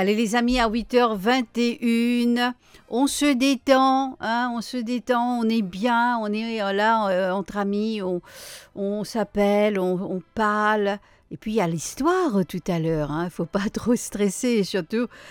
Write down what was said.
Allez les amis, à 8h21, on se détend, hein, on est bien, on est là entre amis, on s'appelle, on parle. Et puis il y a l'histoire tout à l'heure, hein, faut pas trop stresser, surtout